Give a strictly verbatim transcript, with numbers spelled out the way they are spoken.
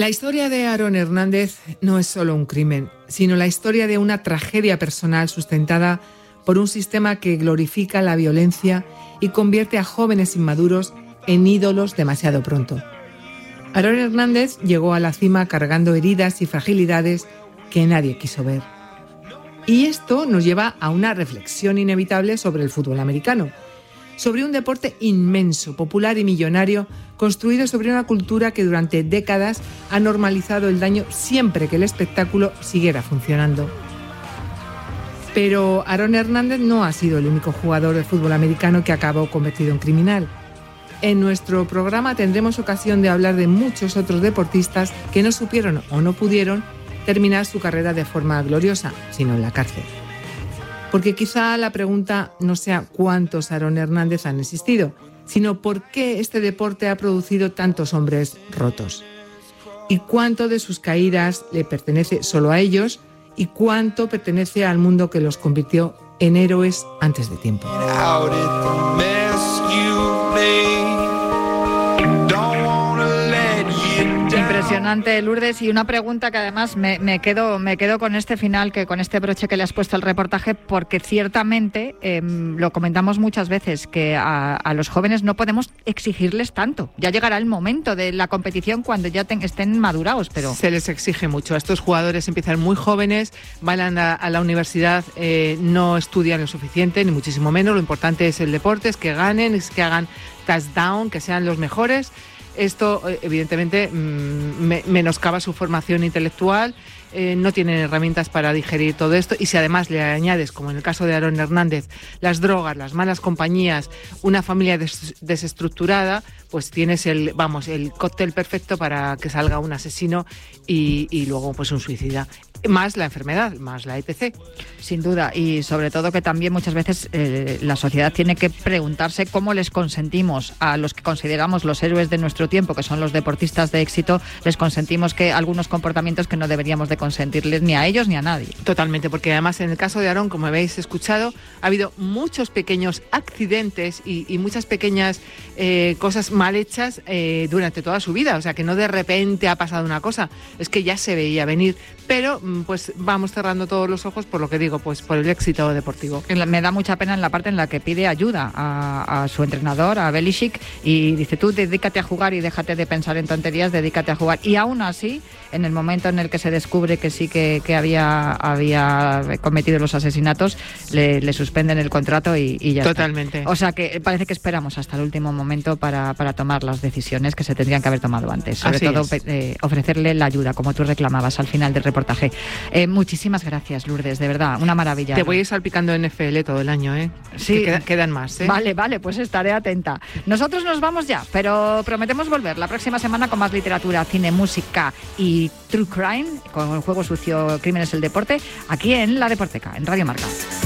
La historia de Aaron Hernández no es solo un crimen, sino la historia de una tragedia personal sustentada por un sistema que glorifica la violencia y convierte a jóvenes inmaduros en ídolos demasiado pronto. Aaron Hernández llegó a la cima cargando heridas y fragilidades que nadie quiso ver. Y esto nos lleva a una reflexión inevitable sobre el fútbol americano, sobre un deporte inmenso, popular y millonario, construido sobre una cultura que durante décadas ha normalizado el daño siempre que el espectáculo siguiera funcionando. Pero Aaron Hernández no ha sido el único jugador de fútbol americano que acabó convertido en criminal. En nuestro programa tendremos ocasión de hablar de muchos otros deportistas que no supieron o no pudieron terminar su carrera de forma gloriosa, sino en la cárcel. Porque quizá la pregunta no sea cuántos Aaron Hernández han existido, sino por qué este deporte ha producido tantos hombres rotos. Y cuánto de sus caídas le pertenece solo a ellos y cuánto pertenece al mundo que los convirtió en héroes antes de tiempo. Impresionante, Lourdes, y una pregunta que además me, me quedo me quedo con este final, que con este broche que le has puesto al reportaje, porque ciertamente eh, lo comentamos muchas veces, que a, a los jóvenes no podemos exigirles tanto. Ya llegará el momento de la competición cuando ya ten, estén madurados, pero... Se les exige mucho. A estos jugadores empiezan muy jóvenes, van a la, a la universidad, eh, no estudian lo suficiente, ni muchísimo menos. Lo importante es el deporte, es que ganen, es que hagan touchdown, que sean los mejores. Esto, evidentemente, me, menoscaba su formación intelectual, eh, no tienen herramientas para digerir todo esto, y si además le añades, como en el caso de Aaron Hernández, las drogas, las malas compañías, una familia des, desestructurada, pues tienes el, vamos, el cóctel perfecto para que salga un asesino y, y luego pues un suicida. Más la enfermedad, más la E T C. Sin duda, y sobre todo que también muchas veces eh, la sociedad tiene que preguntarse cómo les consentimos a los que consideramos los héroes de nuestro tiempo, que son los deportistas de éxito, les consentimos que algunos comportamientos que no deberíamos de consentirles ni a ellos ni a nadie. Totalmente, porque además en el caso de Aaron, como habéis escuchado, ha habido muchos pequeños accidentes y, y muchas pequeñas eh, cosas mal hechas eh, durante toda su vida, o sea que no de repente ha pasado una cosa, es que ya se veía venir, pero pues vamos cerrando todos los ojos por lo que digo, pues por el éxito deportivo. Me da mucha pena en la parte en la que pide ayuda a, a su entrenador, a Belichick, y dice, tú dedícate a jugar y déjate de pensar en tonterías, dedícate a jugar. Y aún así, en el momento en el que se descubre que sí que, que había, había cometido los asesinatos, le, le suspenden el contrato y, y ya Totalmente. Está. O sea que parece que esperamos hasta el último momento para, para tomar las decisiones que se tendrían que haber tomado antes. Sobre así todo eh, ofrecerle la ayuda, como tú reclamabas al final del reportaje. Eh, muchísimas gracias, Lourdes, de verdad, una maravilla. Te voy a ir salpicando en N F L todo el año, ¿eh? Sí. Que quedan, quedan más, ¿eh? Vale, vale, pues estaré atenta. Nosotros nos vamos ya, pero prometemos volver la próxima semana con más literatura, cine, música y true crime, con el juego sucio Crímenes el Deporte, aquí en La Deporteca, en Radio Marca.